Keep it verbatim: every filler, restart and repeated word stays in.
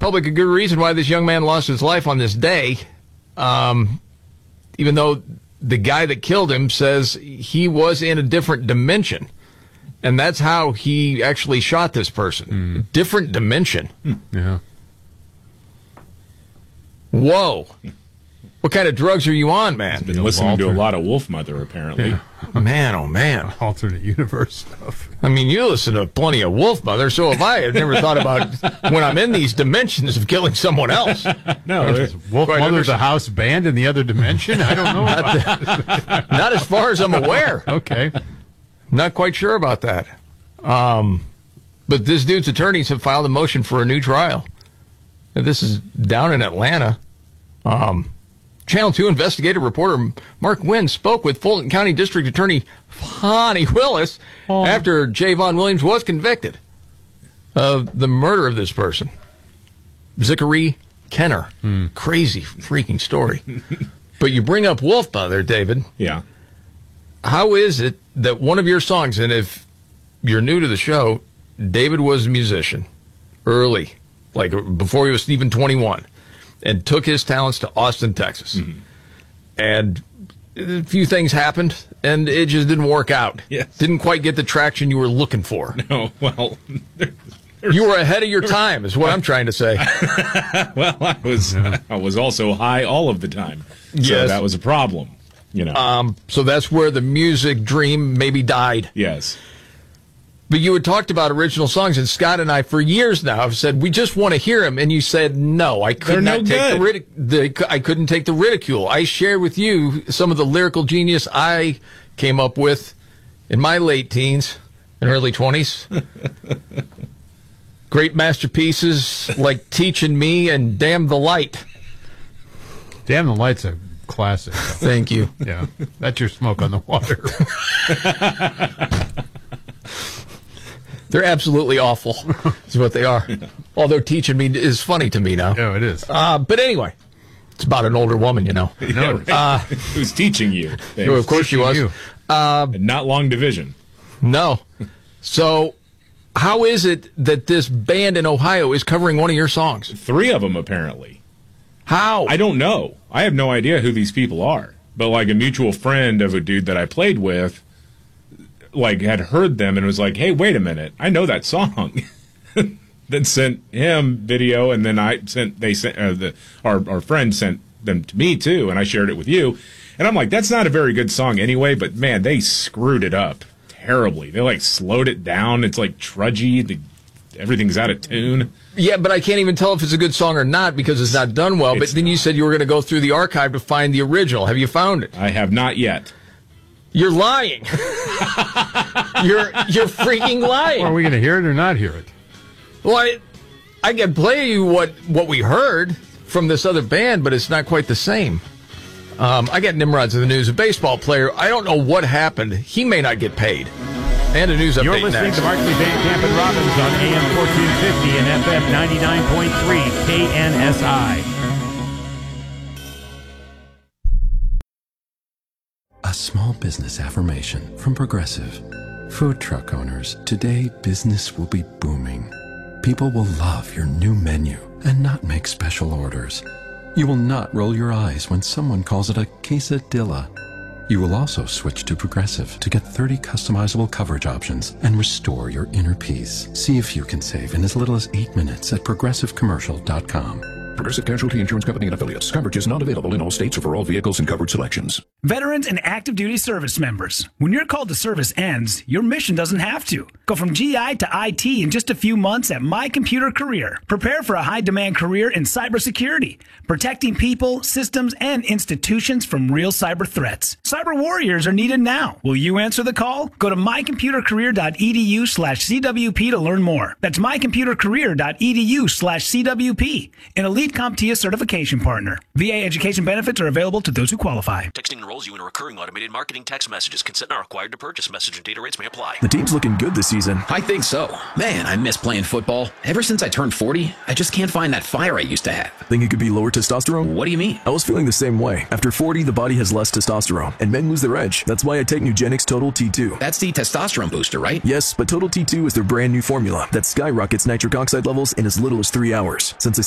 public a good reason why this young man lost his life on this day, um, even though the guy that killed him says he was in a different dimension. And that's how he actually shot this person. Mm. Different dimension. Mm. Yeah. Whoa. What kind of drugs are you on, man? He's been listening to a lot of Wolfmother, apparently. Yeah. Man, oh, man. Alternate universe stuff. I mean, you listen to plenty of Wolfmother, so have I. I've never thought about when I'm in these dimensions of killing someone else. No, is Wolfmother's a house band in the other dimension? I don't know about not, not as far as I'm aware. Okay. Not quite sure about that. Um, but this dude's attorneys have filed a motion for a new trial. And this is down in Atlanta. Um, Channel two investigative reporter Mark Wynn spoke with Fulton County District Attorney Fonnie Willis oh. after Javon Williams was convicted of the murder of this person. Zachary Kenner. Mm. Crazy freaking story. But you bring up Wolfmother, David. Yeah. How is it that one of your songs, and if you're new to the show, David was a musician early, like before he was even twenty-one, and took his talents to Austin, Texas. Mm-hmm. And a few things happened, and it just didn't work out. Yes. Didn't quite get the traction you were looking for. No, well... You were ahead of your time, is what I'm trying to say. Well, I was I was also high all of the time. So yes. That was a problem, you know. Um, so that's where the music dream maybe died. Yes. But you had talked about original songs, and Scott and I, for years now, have said, we just want to hear them. And you said, no, I could They're not no take good. the, ridic- the I couldn't take the ridicule. I shared with you some of the lyrical genius I came up with in my late teens and early twenties. Great masterpieces like Teaching Me and Damn the Light. Damn the Light's a classic. Thank you. Yeah, that's your smoke on the water. They're absolutely awful, is what they are. Although Teaching Me is funny to me now. Yeah, it is. Uh, but anyway, it's about an older woman, you know. You know right? uh, Who's teaching you? Well, of course she was. Uh, not long division. No. So... how is it that this band in Ohio is covering one of your songs? Three of them, apparently. How? I don't know. I have no idea who these people are. But, like, a mutual friend of a dude that I played with, like, had heard them and was like, hey, wait a minute. I know that song. Then sent him video, and then I sent, they sent, uh, the, our, our friend sent them to me, too, and I shared it with you. And I'm like, that's not a very good song anyway, but, man, they screwed it up. Terribly. They like slowed it down. It's like trudgy. The, everything's out of tune. Yeah, but I can't even tell if it's a good song or not because it's not done well. It's but then not. You said you were going to go through the archive to find the original. Have you found it? I have not yet. You're lying. you're you're freaking lying. Well, are we going to hear it or not hear it? Well, I, I can play you what, what we heard from this other band, but it's not quite the same. Um, I got Nimrod's in the news. A baseball player, I don't know what happened. He may not get paid. And a news update You're listening next. to Markley, Van Camp, and Robbins on A M fourteen fifty and F M ninety-nine point three K N S I. A small business affirmation from Progressive. Food truck owners, today business will be booming. People will love your new menu and not make special orders. You will not roll your eyes when someone calls it a quesadilla. You will also switch to Progressive to get thirty customizable coverage options and restore your inner peace. See if you can save in as little as eight minutes at progressive commercial dot com. Progressive Casualty Insurance Company and Affiliates. Coverage is not available in all states or for all vehicles and covered selections. Veterans and active duty service members. When your call to service ends, your mission doesn't have to. Go from G I to I T in just a few months at My Computer Career. Prepare for a high-demand career in cybersecurity, protecting people, systems, and institutions from real cyber threats. Cyber warriors are needed now. Will you answer the call? Go to my computer career dot e d u slash c w p to learn more. That's my computer career dot e d u slash c w p. An elite CompTIA certification partner. V A education benefits are available to those who qualify. Texting enrolls you in a recurring automated marketing text messages. Consent not required to purchase. Message and data rates may apply. The team's looking good this season. I think so. Man, I miss playing football. Ever since I turned forty, I just can't find that fire I used to have. Think it could be lower testosterone? What do you mean? I was feeling the same way. After forty, the body has less testosterone, and men lose their edge. That's why I take Nugenix Total T two. That's the testosterone booster, right? Yes, but Total T two is their brand new formula that skyrockets nitric oxide levels in as little as three hours. Since